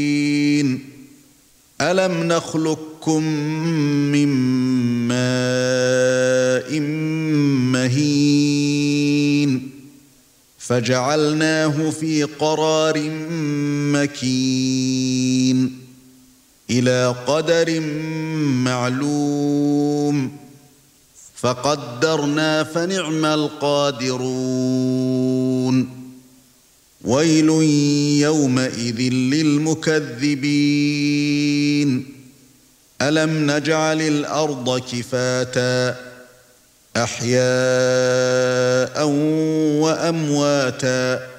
ألم نخلقكم من ماء مهين فجعلناه في قرار مكين إلى قدر معلوم فقدرنا فنعم القادرون ويل يومئذ للمكذبين ألم نجعل الأرض كفاتا أحياء وأمواتا